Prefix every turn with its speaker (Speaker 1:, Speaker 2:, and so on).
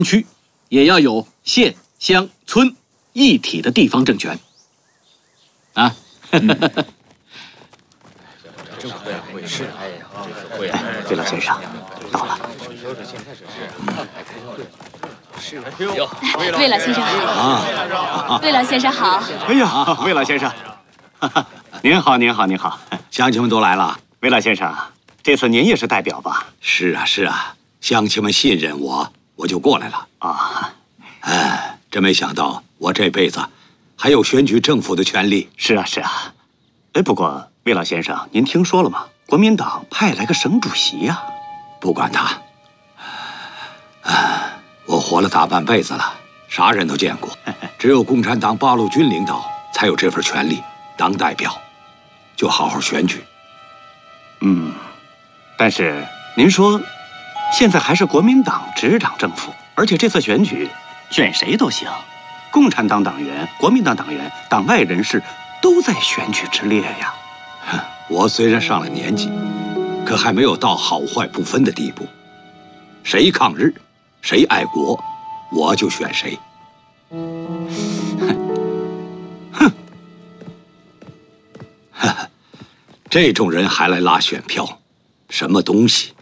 Speaker 1: 区也要有县、乡、村一体的地方政权。啊，
Speaker 2: 魏老先生，到了。
Speaker 3: 魏老先生好。魏老先生好。
Speaker 2: 哎呀，魏老先生，您好，您好，您好，
Speaker 4: 乡亲们都来了。
Speaker 2: 魏老先生，这次您也是代表吧？
Speaker 4: 是啊，是啊，乡亲们信任我，我就过来了
Speaker 2: 啊。
Speaker 4: 哎，真没想到我这辈子还有选举政府的权利。
Speaker 2: 是啊，是啊。哎，不过魏老先生，您听说了吗？国民党派来个省主席呀。
Speaker 4: 不管他。我活了大半辈子了，啥人都见过，只有共产党八路军领导才有这份权利。当代表，就好好选举。
Speaker 2: 但是您说，现在还是国民党执掌政府，而且这次选举选谁都行，共产党党员、国民党党员、党外人士都在选举之列呀。
Speaker 4: 我虽然上了年纪，可还没有到好坏不分的地步。谁抗日，谁爱国，我就选谁。这种人还来拉选票，什么东西？